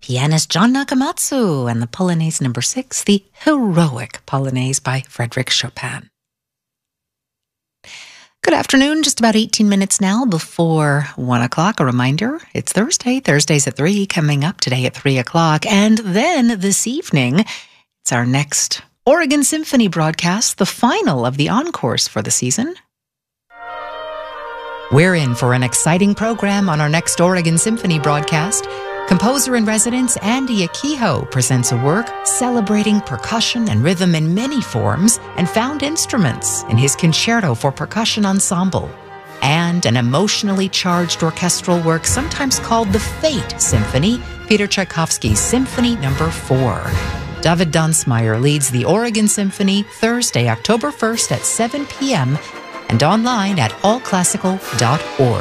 pianist John Nakamatsu and the Polonaise No. 6, the Heroic Polonaise by Frédéric Chopin. Good afternoon, just about 18 minutes now before 1 o'clock. A reminder, it's Thursday. Thursdays at 3, coming up today at 3 o'clock. And then this evening, it's our next Oregon Symphony broadcast, the final of the encores for the season. We're in for an exciting program on our next Oregon Symphony broadcast. Composer-in-residence Andy Akiho presents a work celebrating percussion and rhythm in many forms and found instruments in his Concerto for Percussion Ensemble, and an emotionally charged orchestral work sometimes called the Fate Symphony, Peter Tchaikovsky's Symphony No. 4. David Dunsmeyer leads the Oregon Symphony Thursday, October 1st at 7 p.m. and online at allclassical.org.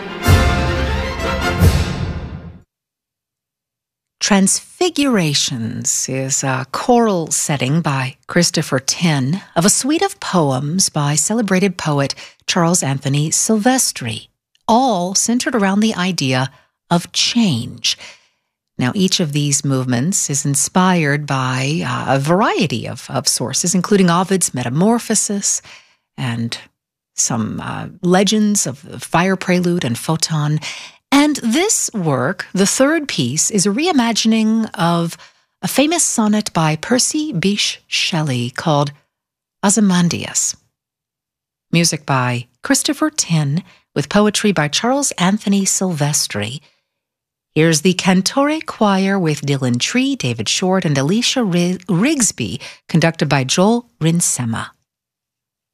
Transfigurations is a choral setting by Christopher Tin of a suite of poems by celebrated poet Charles Anthony Silvestri, all centered around the idea of change. Now, each of these movements is inspired by a variety of sources, including Ovid's Metamorphosis and some legends of the Fire Prelude and Photon. And this work, the third piece, is a reimagining of a famous sonnet by Percy Bysshe Shelley called Ozymandias. Music by Christopher Tin with poetry by Charles Anthony Silvestri. Here's the Cantore Choir with Dylan Tree, David Short, and Alicia Rigsby, conducted by Joel Rinsema.